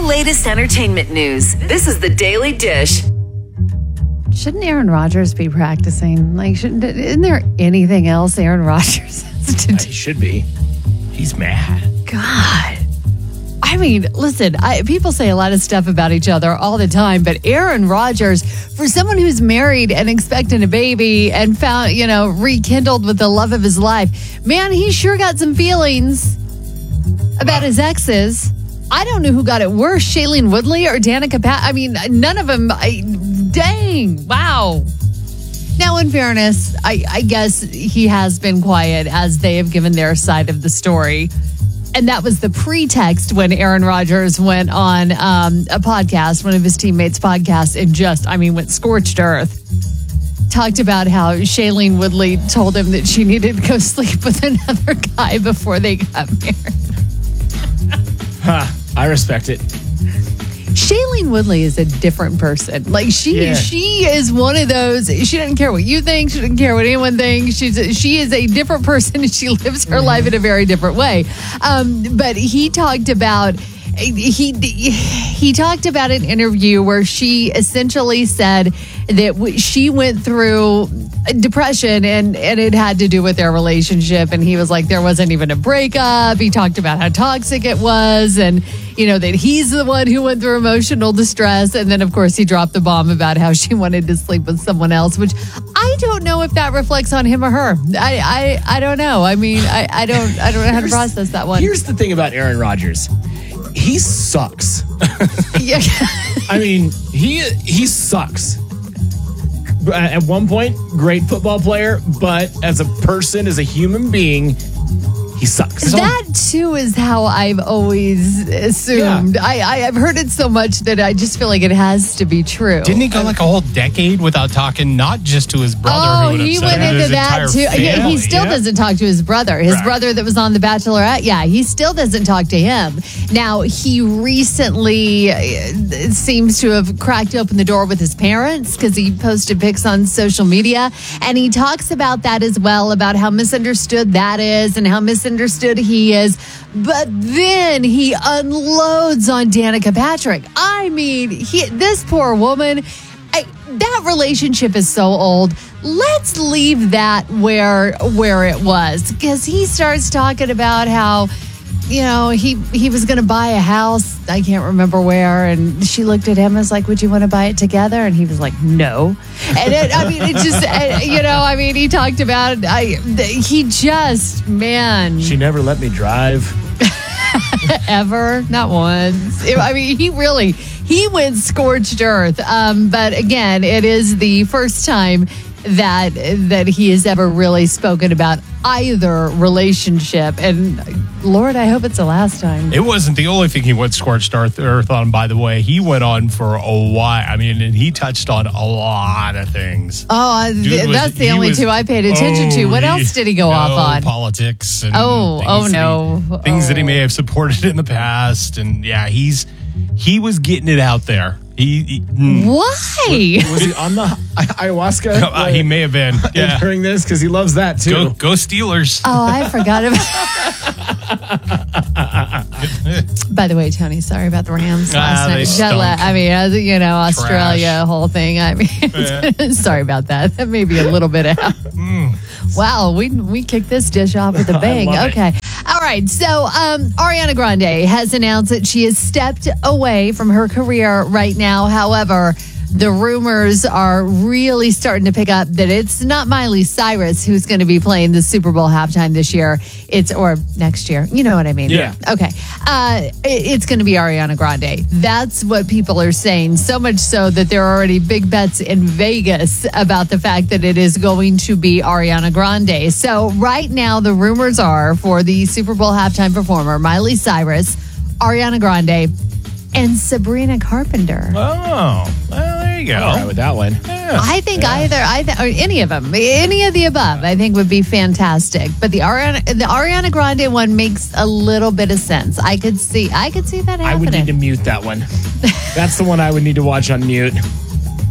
latest entertainment news. This is the Daily Dish. Shouldn't Aaron Rodgers be practicing? Isn't there anything else Aaron Rodgers has to do? He should be. He's mad. God. I mean, listen, people say a lot of stuff about each other all the time, but Aaron Rodgers, for someone who's married and expecting a baby and found, rekindled with the love of his life, man, he sure got some feelings about his exes. I don't know who got it worse, Shailene Woodley or Danica Pat. I mean, none of them. Dang. Wow. Now, in fairness, I guess he has been quiet as they have given their side of the story. And that was the pretext when Aaron Rodgers went on a podcast, one of his teammates' podcasts, and went scorched earth. Talked about how Shailene Woodley told him that she needed to go sleep with another guy before they got married. I respect it. Shailene Woodley is a different person. She is one of those. She doesn't care what you think. She doesn't care what anyone thinks. She is a different person, and she lives her life in a very different way. But he talked about he talked about an interview where she essentially said that she went through depression and it had to do with their relationship. And he was like, there wasn't even a breakup. He talked about how toxic it was and, that he's the one who went through emotional distress. And then, of course, he dropped the bomb about how she wanted to sleep with someone else, which I don't know if that reflects on him or her. I don't know. I mean, I don't know how to process that one. Here's the thing about Aaron Rodgers. He sucks. Yeah. I mean, he sucks. At one point, great football player, but as a person, as a human being, he sucks. That too is how I've always assumed. Yeah. I've heard it so much that I just feel like it has to be true. Didn't he go like a whole decade without talking, not just to his brother? Oh, he went into that too. Yeah, he still doesn't talk to his brother. His brother that was on The Bachelorette. Yeah, he still doesn't talk to him. Now, he recently seems to have cracked open the door with his parents because he posted pics on social media. And he talks about that as well, about how misunderstood that is and how misunderstood he is. But then he unloads on Danica Patrick. I mean, this poor woman, that relationship is so old. Let's leave that where it was, because he starts talking about how, he was going to buy a house. I can't remember where. And she looked at him and was like, would you want to buy it together? And he was like, no. And he talked about, She never let me drive. Ever. Not once. He went scorched earth. But again, it is the first time that he has ever really spoken about either relationship. And Lord, I hope it's the last time. It wasn't the only thing he went scorched earth on, by the way. He went on for a while. I mean, and he touched on a lot of things. Oh, that's the only two I paid attention to. What else did he go off on? Politics. And things that he may have supported in the past. And yeah, he was getting it out there. Why? Was he on the ayahuasca? He may have been. Yeah. During this, because he loves that too. Go Steelers. Oh, I forgot about. By the way, Tony, sorry about the Rams last night. Australia Trash. whole thing. Sorry about that. That may be a little bit out. Wow, we kicked this dish off with a bang. Okay. All right. So Ariana Grande has announced that she has stepped away from her career right now. However, the rumors are really starting to pick up that it's not Miley Cyrus who's going to be playing the Super Bowl halftime this year. Or next year. You know what I mean? Yeah. Okay. It's going to be Ariana Grande. That's what people are saying. So much so that there are already big bets in Vegas about the fact that it is going to be Ariana Grande. So right now, the rumors are for the Super Bowl halftime performer, Miley Cyrus, Ariana Grande, and Sabrina Carpenter. Oh, well, there you go. All right with that one. Yeah. I think or any of them, any of the above, I think would be fantastic. But the Ariana Grande one makes a little bit of sense. I could see that happening. I would need to mute that one. That's the one I would need to watch on mute.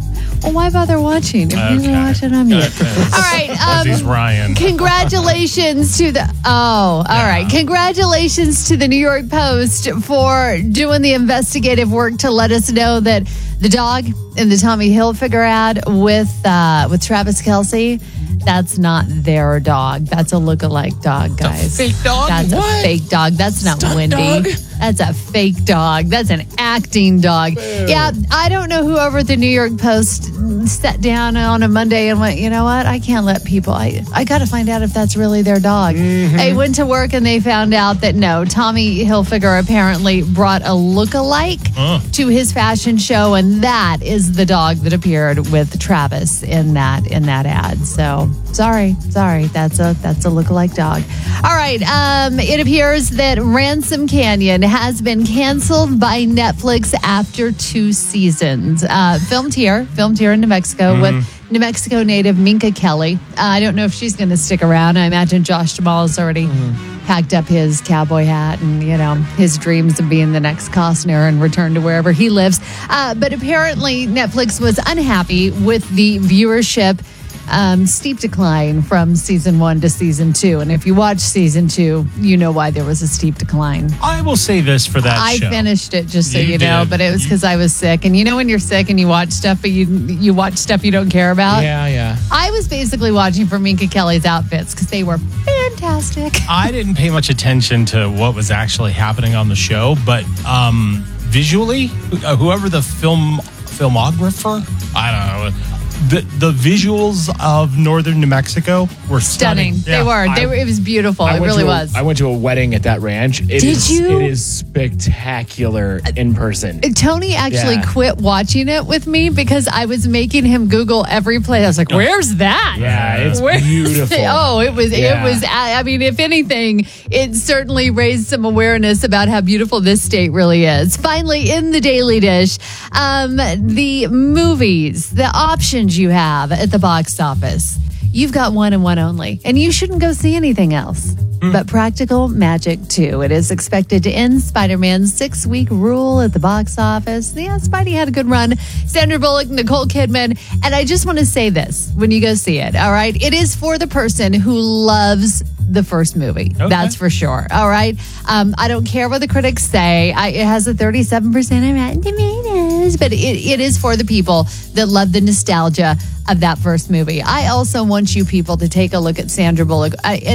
why bother watching? If you're watching, I'm here. All right. He's Ryan. Congratulations to the. All right. Congratulations to the New York Post for doing the investigative work to let us know that the dog in the Tommy Hilfiger ad with Travis Kelce, that's not their dog. That's a lookalike dog, guys. A fake dog? That's What? a fake dog. That's not Stunt Wendy. dog? That's a fake dog. That's an acting dog. Yeah, I don't know who over at the New York Post sat down on a Monday and went, you know what? I can't let people. I got to find out if that's really their dog. They went to work and they found out that no, Tommy Hilfiger apparently brought a lookalike to his fashion show, and that is the dog that appeared with Travis in that ad. So sorry, that's a lookalike dog. All right, it appears that Ransom Canyon has been canceled by Netflix after 2 seasons. Filmed here in New Mexico with New Mexico native Minka Kelly. I don't know if she's going to stick around. I imagine Josh Jamal has already packed up his cowboy hat and, his dreams of being the next Costner and return to wherever he lives. But apparently Netflix was unhappy with the viewership steep decline from season 1 to season 2. And if you watch season 2, you know why there was a steep decline. I will say this for that I show. finished it, just so You you know, did. but it was because I was sick. And when you're sick and you watch stuff, but you watch stuff you don't care about? Yeah. I was basically watching for Minka Kelly's outfits because they were fantastic. I didn't pay much attention to what was actually happening on the show, but visually, whoever the filmographer, I don't know, the visuals of northern New Mexico were stunning. They were. It was beautiful. It really was. I went to a wedding at that ranch. Did you? It is spectacular in person. Tony actually Yeah. quit watching it with me because I was making him Google every place. I was like, "Where's that?" Yeah, it's Where's beautiful. it was. Yeah. It was. I mean, if anything, it certainly raised some awareness about how beautiful this state really is. Finally, in the Daily Dish, the movies, the options you have at the box office. You've got one and one only, and you shouldn't go see anything else. But Practical Magic 2. It is expected to end Spider-Man's 6-week rule at the box office. Yeah, Spidey had a good run. Sandra Bullock, Nicole Kidman. And I just want to say this when you go see it, all right? It is for the person who loves the first movie. Okay. That's for sure, all right? I don't care what the critics say. It has a 37% on Rotten Tomatoes, but it is for the people that love the nostalgia of that first movie. I also want you people to take a look at Sandra Bullock.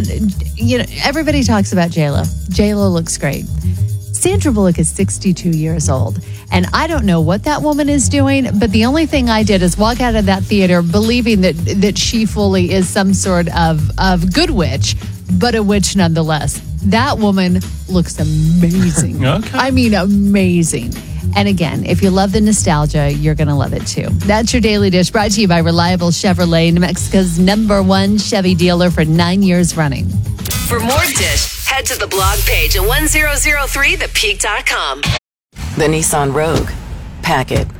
Everybody talks about J-Lo. J-Lo looks great. Sandra Bullock is 62 years old, and I don't know what that woman is doing, but the only thing I did is walk out of that theater believing that she fully is some sort of good witch, but a witch nonetheless. That woman looks amazing. Okay. I mean, amazing. And again, if you love the nostalgia, you're going to love it too. That's your Daily Dish, brought to you by Reliable Chevrolet, New Mexico's #1 Chevy dealer for 9 years running. For more Dish, head to the blog page at 1003thepeak.com. The Nissan Rogue. Pack it.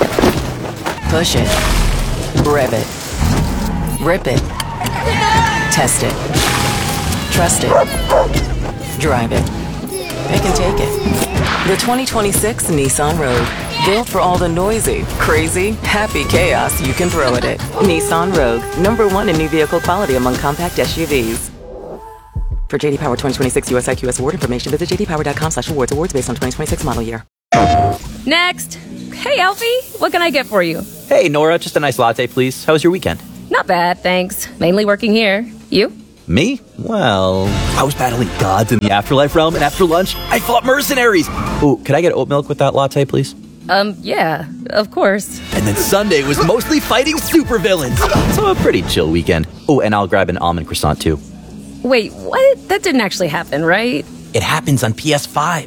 Push it. Rev it. Rip it. Test it. Trust it. Drive it. Pick and take it. The 2026 Nissan Rogue. Built for all the noisy, crazy, happy chaos you can throw at it. Nissan Rogue. #1 in new vehicle quality among compact SUVs. For JD Power 2026 US IQS award information, visit jdpower.com/awards. Awards based on 2026 model year. Next. Hey, Alfie, what can I get for you? Hey, Nora, just a nice latte, please. How was your weekend? Not bad, thanks. Mainly working here. You? Me? Well, I was battling gods in the afterlife realm, and after lunch, I fought mercenaries. Ooh, could I get oat milk with that latte, please? Yeah, of course. And then Sunday was mostly fighting supervillains. So a pretty chill weekend. Oh, and I'll grab an almond croissant, too. Wait, what? That didn't actually happen, right? It happens on PS5.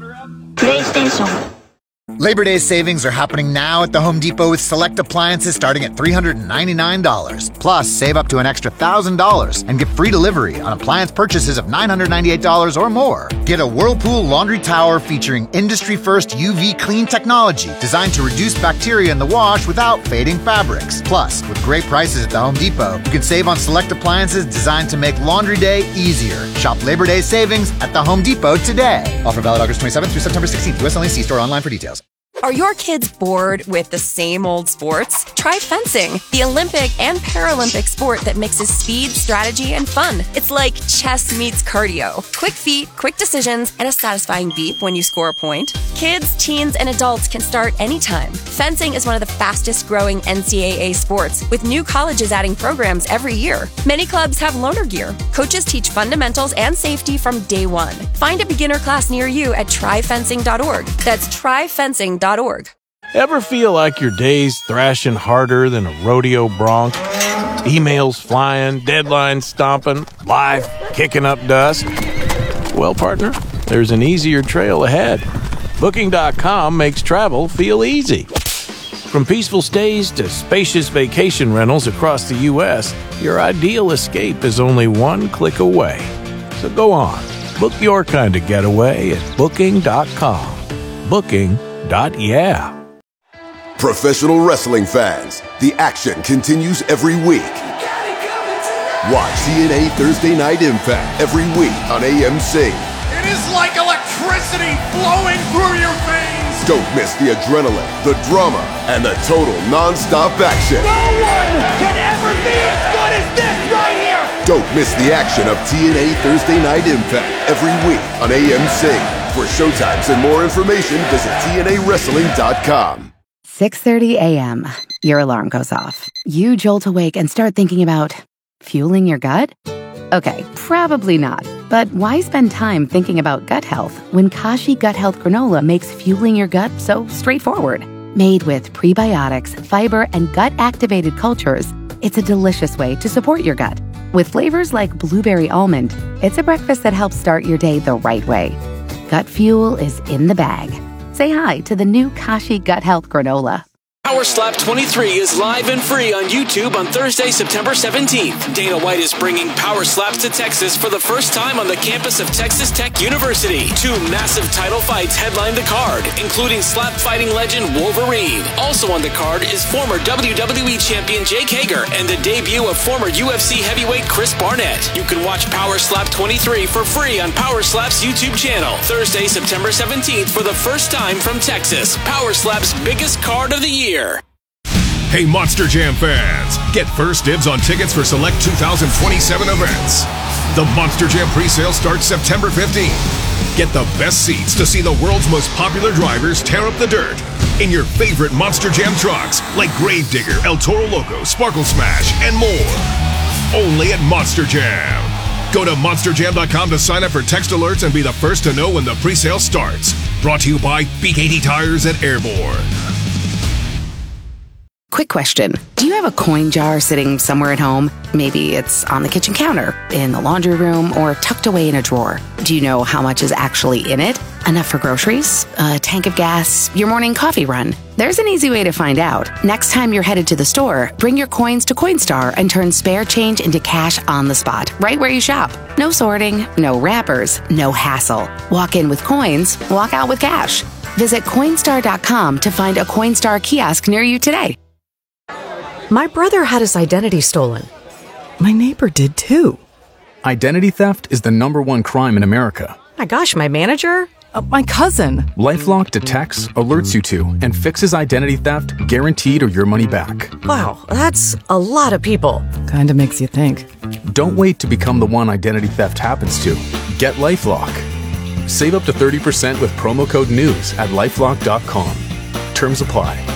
Labor Day savings are happening now at the Home Depot with select appliances starting at $399. Plus, save up to an extra $1,000 and get free delivery on appliance purchases of $998 or more. Get a Whirlpool laundry tower featuring industry-first UV clean technology designed to reduce bacteria in the wash without fading fabrics. Plus, with great prices at the Home Depot, you can save on select appliances designed to make laundry day easier. Shop Labor Day savings at the Home Depot today. Offer valid August 27th through September 16th. U.S. only. See store online for details. Are your kids bored with the same old sports? Try fencing, the Olympic and Paralympic sport that mixes speed, strategy, and fun. It's like chess meets cardio. Quick feet, quick decisions, and a satisfying beep when you score a point. Kids, teens, and adults can start anytime. Fencing is one of the fastest growing NCAA sports, with new colleges adding programs every year. Many clubs have loaner gear. Coaches teach fundamentals and safety from day one. Find a beginner class near you at tryfencing.org. That's tryfencing.org. Ever feel like your day's thrashing harder than a rodeo bronc? Emails flying, deadlines stomping, life kicking up dust? Well, partner, there's an easier trail ahead. Booking.com makes travel feel easy. From peaceful stays to spacious vacation rentals across the U.S., your ideal escape is only one click away. So go on, book your kind of getaway at Booking.com. Booking.yeah. Professional wrestling fans, the action continues every week. Watch TNA Thursday Night Impact every week on AMC. It is like electricity flowing through your veins. Don't miss the adrenaline, the drama, and the total non-stop action. No one can ever be as good as this right here. Don't miss the action of TNA Thursday Night Impact every week on AMC. For showtimes and more information, visit TNAWrestling.com. 6:30 a.m. Your alarm goes off. You jolt awake and start thinking about fueling your gut? Okay, probably not. But why spend time thinking about gut health when Kashi Gut Health Granola makes fueling your gut so straightforward? Made with prebiotics, fiber, and gut-activated cultures, it's a delicious way to support your gut. With flavors like blueberry almond, it's a breakfast that helps start your day the right way. Gut fuel is in the bag. Say hi to the new Kashi Gut Health Granola. Power Slap 23 is live and free on YouTube on Thursday, September 17th. Dana White is bringing Power Slaps to Texas for the first time on the campus of Texas Tech University. 2 massive title fights headline the card, including slap fighting legend Wolverine. Also on the card is former WWE champion Jake Hager and the debut of former UFC heavyweight Chris Barnett. You can watch Power Slap 23 for free on Power Slap's YouTube channel. Thursday, September 17th for the first time from Texas. Power Slap's biggest card of the year. Hey, Monster Jam fans, get first dibs on tickets for select 2027 events. The Monster Jam presale starts September 15th. Get the best seats to see the world's most popular drivers tear up the dirt in your favorite Monster Jam trucks like Gravedigger, El Toro Loco, Sparkle Smash, and more. Only at Monster Jam. Go to monsterjam.com to sign up for text alerts and be the first to know when the presale starts. Brought to you by BKT Tires at Airborne. Quick question. Do you have a coin jar sitting somewhere at home? Maybe it's on the kitchen counter, in the laundry room, or tucked away in a drawer. Do you know how much is actually in it? Enough for groceries? A tank of gas? Your morning coffee run? There's an easy way to find out. Next time you're headed to the store, bring your coins to Coinstar and turn spare change into cash on the spot, right where you shop. No sorting, no wrappers, no hassle. Walk in with coins, walk out with cash. Visit Coinstar.com to find a Coinstar kiosk near you today. My brother had his identity stolen. My neighbor did too. Identity theft is the #1 crime in America. My gosh, my manager? My cousin. LifeLock detects, alerts you to, and fixes identity theft guaranteed or your money back. Wow, that's a lot of people. Kinda makes you think. Don't wait to become the one identity theft happens to. Get LifeLock. Save up to 30% with promo code NEWS at LifeLock.com. Terms apply.